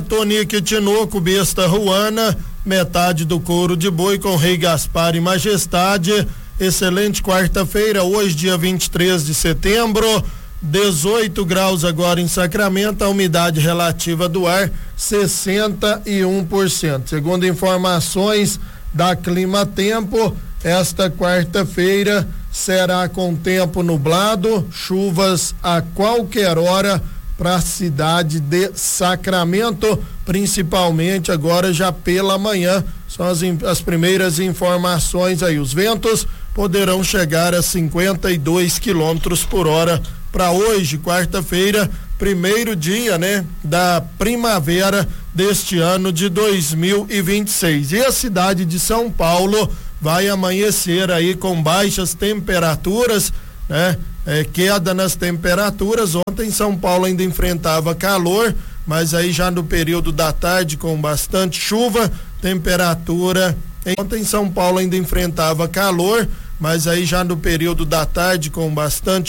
Tonique Tinoco, besta Ruana, metade do couro de boi com Rei Gaspar e Majestade. Excelente quarta-feira, hoje dia 23 de setembro, 18 graus agora em Sacramento, a umidade relativa do ar 61%. Segundo informações da Clima Tempo, esta quarta-feira será com tempo nublado, chuvas a qualquer hora para a cidade de Sacramento, principalmente agora já pela manhã. São as primeiras informações aí. Os ventos poderão chegar a 52 quilômetros por hora para hoje, quarta-feira, primeiro dia, né, da primavera deste ano de 2026. E a cidade de São Paulo vai amanhecer aí com baixas temperaturas, né? Queda nas temperaturas. Ontem São Paulo ainda enfrentava calor, mas aí já no período da tarde com bastante chuva, temperatura. Ontem São Paulo ainda enfrentava calor, mas aí já no período da tarde com bastante